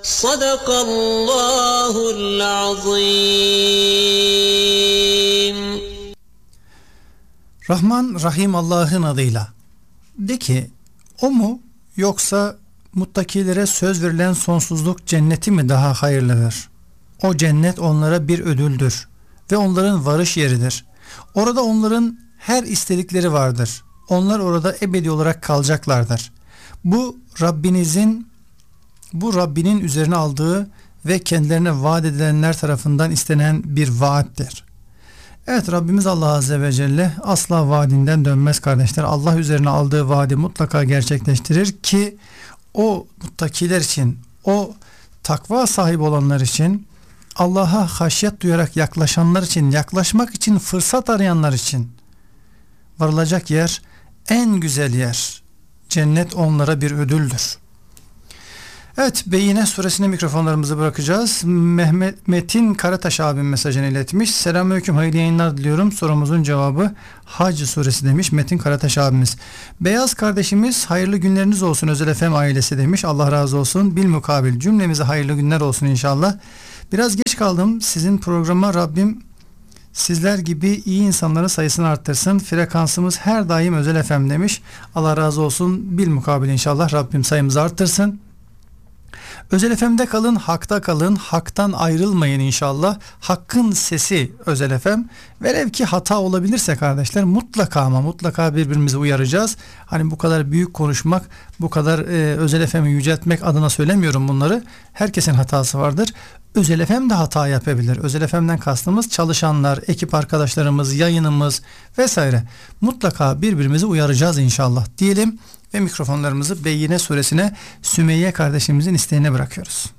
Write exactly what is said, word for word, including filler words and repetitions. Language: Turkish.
Sadakallahul azim. Rahman Rahim Allah'ın adıyla. De ki, o mu yoksa muttakilere söz verilen sonsuzluk cenneti mi daha hayırlıdır? O cennet onlara bir ödüldür ve onların varış yeridir. Orada onların her istedikleri vardır. Onlar orada ebedi olarak kalacaklardır. Bu Rabbinizin, bu Rabbinin üzerine aldığı ve kendilerine vaat edilenler tarafından istenen bir vaattir. Evet, Rabbimiz Allah Azze ve Celle asla vaadinden dönmez kardeşler. Allah üzerine aldığı vaadi mutlaka gerçekleştirir ki o muttakiler için, o takva sahibi olanlar için, Allah'a haşyet duyarak yaklaşanlar için, yaklaşmak için fırsat arayanlar için varılacak yer en güzel yer. Cennet onlara bir ödüldür. Evet, Beyyine suresine mikrofonlarımızı bırakacağız. Mehmet Metin Karataş abim mesajını iletmiş. Selamünaleyküm, hayırlı yayınlar diliyorum. Sorumuzun cevabı Hac suresi demiş Metin Karataş abimiz. Beyaz kardeşimiz hayırlı günleriniz olsun Özel F M ailesi demiş. Allah razı olsun. Bilmukabil cümlemize hayırlı günler olsun inşallah. Biraz geç kaldım sizin programa. Rabbim sizler gibi iyi insanların sayısını arttırsın. Frekansımız her daim Özel F M demiş. Allah razı olsun. Bilmukabil inşallah Rabbim sayımızı arttırsın. Özel F M'de kalın, hakta kalın, haktan ayrılmayın inşallah. Hakkın sesi Özel F M. Velev ki hata olabilirse kardeşler, mutlaka ama mutlaka birbirimizi uyaracağız. Hani bu kadar büyük konuşmak, bu kadar e, Özel F M'i yüceltmek adına söylemiyorum bunları. Herkesin hatası vardır. Özel F M de hata yapabilir. Özel F M'den kastımız çalışanlar, ekip arkadaşlarımız, yayınımız vesaire. Mutlaka birbirimizi uyaracağız inşallah diyelim ve mikrofonlarımızı Beyyine suresine Sümeyye kardeşimizin isteğine bırakıyoruz.